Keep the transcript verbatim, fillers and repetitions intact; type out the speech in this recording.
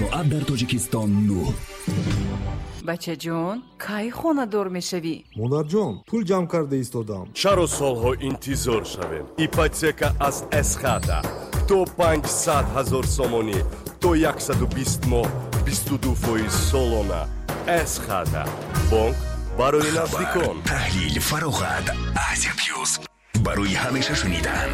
соат дар Тоҷикистон нӯ. бача ҷон, кай хонадор мешавӣ? модарҷон, пул ҷамъ карда истодам. чаро солҳо интизор шавем? ипотека аз эсхата то панҷсад ҳазор сомонӣ то яксаду бист моҳ бисту ду фоиз солона. эсхата бонк барои наздикон. таҳлил, фароғат, Азия Плюс барои ҳамеша шунидан.